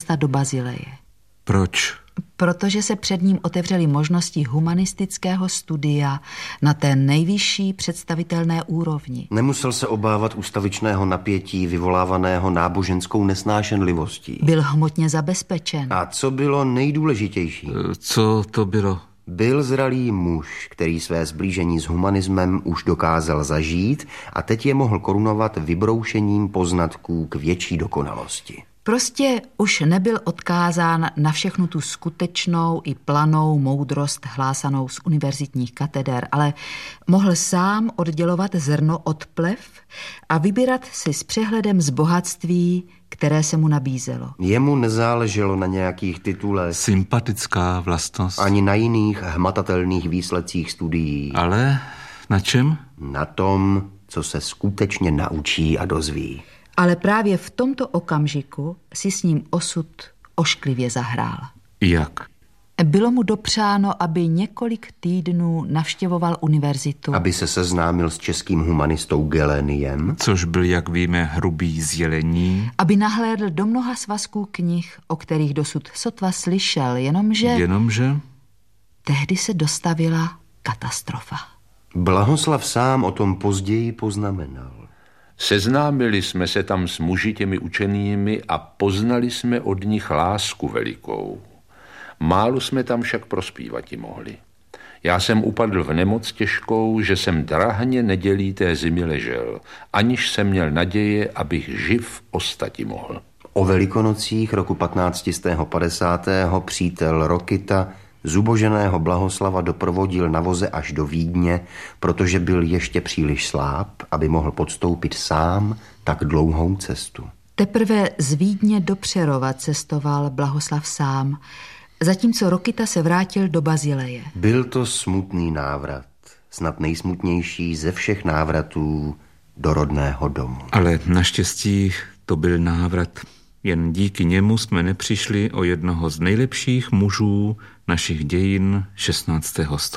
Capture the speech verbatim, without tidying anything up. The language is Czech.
dostat do Bazileje. Proč? Protože se před ním otevřely možnosti humanistického studia na té nejvyšší představitelné úrovni. Nemusel se obávat ustavičného napětí vyvolávaného náboženskou nesnášenlivostí. Byl hmotně zabezpečen. A co bylo nejdůležitější? Co to bylo? Byl zralý muž, který své sblížení s humanismem už dokázal zažít a teď je mohl korunovat vybroušením poznatků k větší dokonalosti. Prostě už nebyl odkázán na všechnu tu skutečnou i planou moudrost hlásanou z univerzitních kateder, ale mohl sám oddělovat zrno od plev a vybírat si s přehledem z bohatství, které se mu nabízelo. Jemu nezáleželo na nějakých titulech. Sympatická vlastnost. Ani na jiných hmatatelných výsledcích studií. Ale na čem? Na tom, co se skutečně naučí a dozví. Ale právě v tomto okamžiku si s ním osud ošklivě zahrál. Jak? Bylo mu dopřáno, aby několik týdnů navštěvoval univerzitu. Aby se seznámil s českým humanistou Geleniem. Což byl, jak víme, hrubý z Jelení. Aby nahlédl do mnoha svazků knih, o kterých dosud sotva slyšel, jenomže... Jenomže? Tehdy se dostavila katastrofa. Blahoslav sám o tom později poznamenal. Seznámili jsme se tam s muži těmi učenými a poznali jsme od nich lásku velikou. Málo jsme tam však prospívati mohli. Já jsem upadl v nemoc těžkou, že jsem drahně nedělí té zimy ležel, aniž jsem měl naděje, abych živ ostati mohl. O Velikonocích roku patnáct padesát přítel Rokita zuboženého Blahoslava doprovodil na voze až do Vídně, protože byl ještě příliš sláb, aby mohl podstoupit sám tak dlouhou cestu. Teprve z Vídně do Přerova cestoval Blahoslav sám, zatímco Rokita se vrátil do Bazileje. Byl to smutný návrat, snad nejsmutnější ze všech návratů do rodného domu. Ale naštěstí to byl návrat. Jen díky němu jsme nepřišli o jednoho z nejlepších mužů našich dějin šestnáctého století.